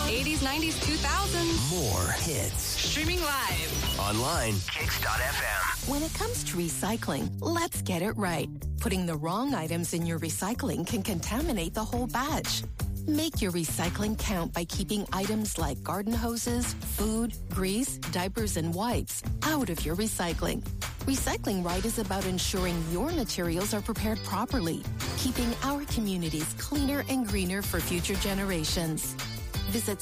80s, 90s, 2000s. More hits. Streaming live. Online. Kicks.fm. When it comes to recycling, let's get it right. Putting the wrong items in your recycling can contaminate the whole batch. Make your recycling count by keeping items like garden hoses, food, grease, diapers, and wipes out of your recycling. Recycling Right is about ensuring your materials are prepared properly, keeping our communities cleaner and greener for future generations. Visit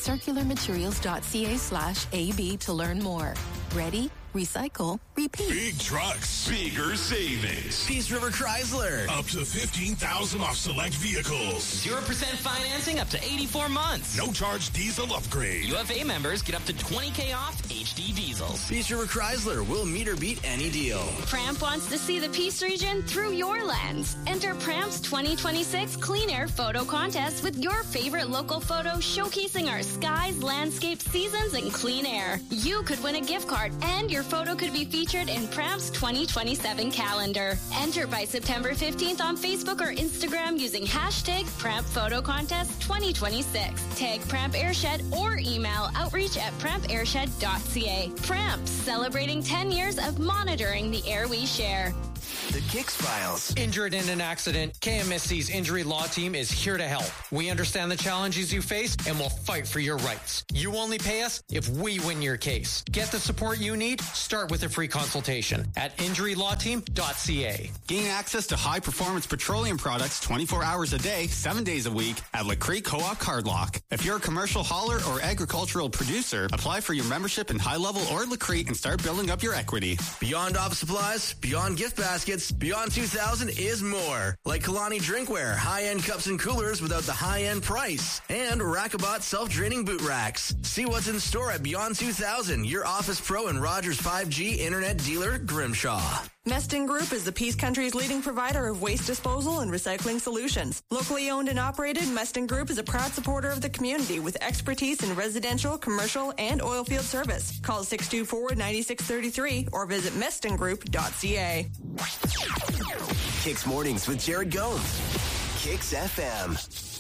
circularmaterials.ca/AB to learn more. Ready? Recycle. Repeat. Big trucks. Bigger savings. Peace River Chrysler. Up to $15,000 off select vehicles. 0% financing up to 84 months. No charge diesel upgrade. UFA members get up to $20K off HD diesels. Peace River Chrysler will meet or beat any deal. Pramp wants to see the Peace region through your lens. Enter Pramp's 2026 Clean Air Photo Contest with your favorite local photos showcasing our skies, landscapes, seasons, and clean air. You could win a gift card and your photo could be featured in Pramp's 2027 calendar. Enter by September 15th on Facebook or Instagram using hashtag Pramp Photo Contest 2026. Tag Pramp Airshed or email outreach@prampairshed.ca. Pramp, celebrating 10 years of monitoring the air we share. The Kicks Files. Injured in an accident, KMSC's injury law team is here to help. We understand the challenges you face and will fight for your rights. You only pay us if we win your case. Get the support you need. Start with a free consultation at injurylawteam.ca. Gain access to high-performance petroleum products 24 hours a day, 7 days a week at La Cree Co-op Cardlock. If you're a commercial hauler or agricultural producer, apply for your membership in High Level or La Cree and start building up your equity. Beyond office supplies, beyond gift baskets, Beyond 2000 is more. Like Kalani Drinkware, high-end cups and coolers without the high-end price. And Rackabot self-draining boot racks. See what's in store at Beyond 2000, your Office Pro and Rogers 5G internet dealer, Grimshaw. Meston Group is the Peace Country's leading provider of waste disposal and recycling solutions. Locally owned and operated, Meston Group is a proud supporter of the community with expertise in residential, commercial, and oil field service. Call 624-9633 or visit mestongroup.ca. Kicks Mornings with Jared Gomes. Kicks FM.